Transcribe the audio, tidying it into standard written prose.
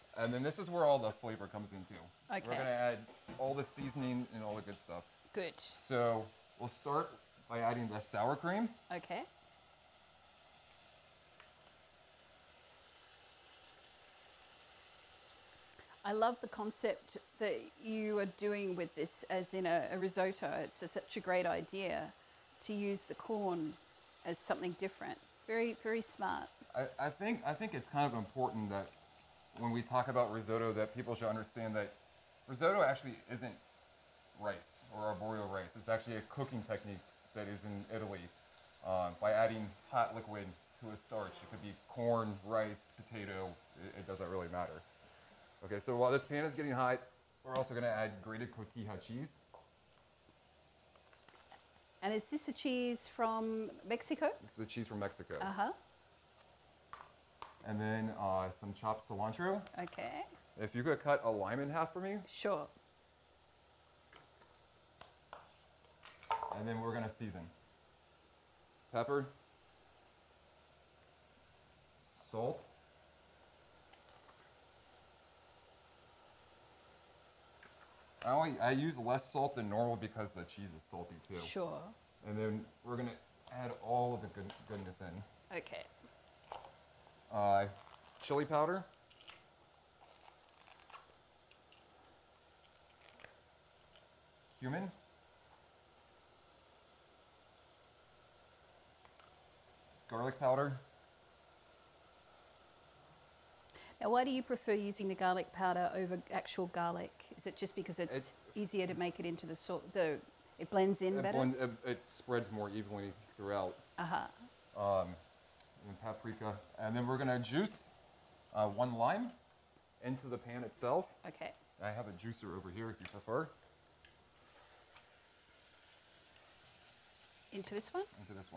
And then this is where all the flavor comes into. Okay. We're gonna add all the seasoning and all the good stuff. Good. So we'll start by adding the sour cream. Okay. I love the concept that you are doing with this as in a risotto. Such a great idea to use the corn as something different. Very, very smart. I think it's kind of important that when we talk about risotto that people should understand that risotto actually isn't rice or arborio rice. It's actually a cooking technique that is in Italy. By adding hot liquid to a starch, it could be corn, rice, potato. It doesn't really matter. Okay, so while this pan is getting hot, we're also going to add grated cotija cheese. And is this a cheese from Mexico? This is the cheese from Mexico. Uh-huh. And then some chopped cilantro. Okay. If you could cut a lime in half for me. Sure. And then we're going to season. Pepper. Salt. I use less salt than normal because the cheese is salty too. Sure. And then we're gonna add all of the goodness in. Okay. Chili powder. Cumin. Garlic powder. Now, why do you prefer using the garlic powder over actual garlic? Is it just because it's easier to make it into the salt? It blends in better. It spreads more evenly throughout. Uh-huh. And paprika, and then we're gonna juice 1 lime into the pan itself. Okay. I have a juicer over here if you prefer. Into this one? Into this